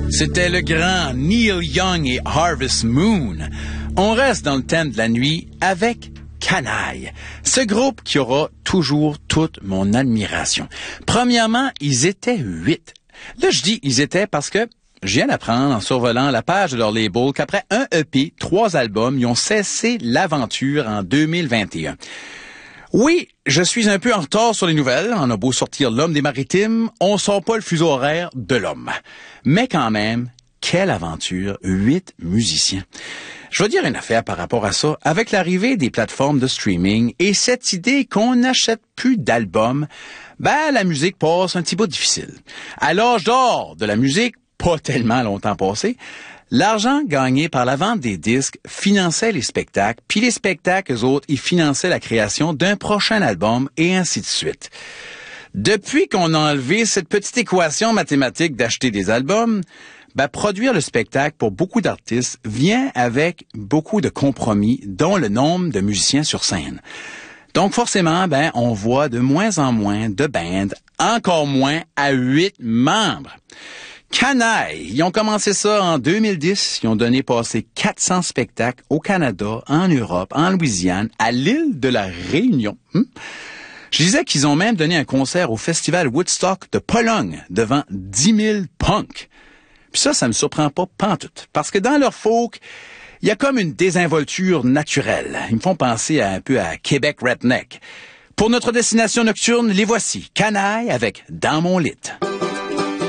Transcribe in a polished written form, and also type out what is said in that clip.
C'était le grand Neil Young et Harvest Moon. On reste dans le thème de la nuit avec Canaille, ce groupe qui aura toujours toute mon admiration. Premièrement, ils étaient 8. Là, je dis ils étaient parce que je viens d'apprendre en survolant la page de leur label qu'après un EP, 3 albums, ils ont cessé l'aventure en 2021. Oui, je suis un peu en retard sur les nouvelles. On a beau sortir l'homme des maritimes, on sort pas le fuseau horaire de l'homme. Mais quand même, quelle aventure, 8 musiciens. Je veux dire une affaire par rapport à ça. Avec l'arrivée des plateformes de streaming et cette idée qu'on n'achète plus d'albums, la musique passe un petit peu difficile. À l'âge d'or de la musique, pas tellement longtemps passé, l'argent gagné par la vente des disques finançait les spectacles, puis les spectacles, eux autres, ils finançaient la création d'un prochain album, et ainsi de suite. Depuis qu'on a enlevé cette petite équation mathématique d'acheter des albums, produire le spectacle pour beaucoup d'artistes vient avec beaucoup de compromis, dont le nombre de musiciens sur scène. Donc forcément, on voit de moins en moins de bands, encore moins à 8 membres. Canaille, ils ont commencé ça en 2010. Ils ont donné passer 400 spectacles au Canada, en Europe, en Louisiane, à l'île de la Réunion. Je disais qu'ils ont même donné un concert au festival Woodstock de Pologne devant 10 000 punks. Puis ça me surprend pas pantoute. Parce que dans leur folk, il y a comme une désinvolture naturelle. Ils me font penser un peu à Québec Redneck. Pour notre destination nocturne, les voici. Canaille avec Dans mon lit.